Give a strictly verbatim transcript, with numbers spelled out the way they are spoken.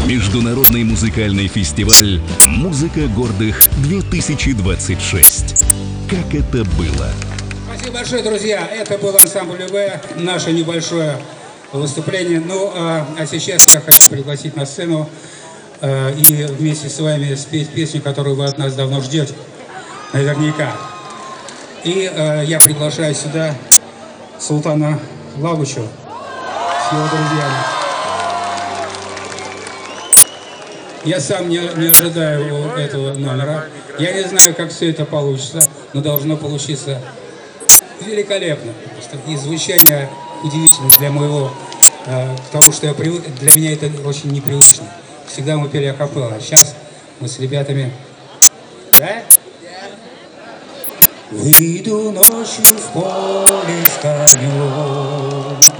Международный музыкальный фестиваль «Музыка гордых-две тысячи двадцать шесть». Как это было? Спасибо большое, друзья. Это был ансамбль ЮВ, наше небольшое выступление. Ну, а, а сейчас я хочу пригласить на сцену а, и вместе с вами спеть песню, которую вы от нас давно ждете. Наверняка. И а, я приглашаю сюда Султана Лагучева с его друзьями. Я сам не, не ожидаю этого номера. Я не знаю, как все это получится, но должно получиться великолепно. Просто и звучание удивительно для моего, э, потому что я привык, для меня это очень непривычно. Всегда мы пели акапелла, а сейчас мы с ребятами... Да? Выйду ночью в поле с конем.